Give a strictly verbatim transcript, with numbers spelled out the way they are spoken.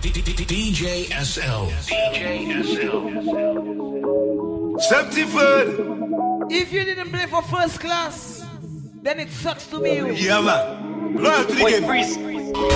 D J S L. D J S L. Septiford. If you didn't play for first class, then it sucks to be you. Yeah, man. Loyal to the Wait, game. freeze.